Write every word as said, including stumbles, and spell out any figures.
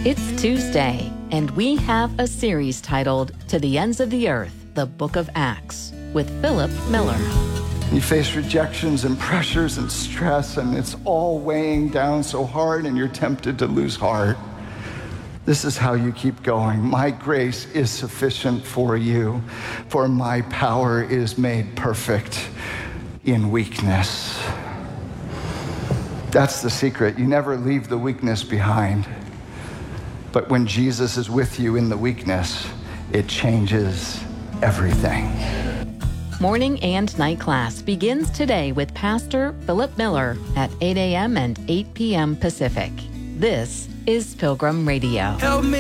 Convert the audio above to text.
It's Tuesday, and we have a series titled To the Ends of the Earth, the Book of Acts, with Philip Miller. You face rejections and pressures and stress, and it's all weighing down so hard, and you're tempted to lose heart. This is how you keep going. My grace is sufficient for you, for my power is made perfect in weakness. That's the secret. You never leave the weakness behind. But when Jesus is with you in the weakness, it changes everything. Morning and night class begins today with Pastor Philip Miller at eight a.m. and eight p.m. Pacific. This is Pilgrim Radio. Help me.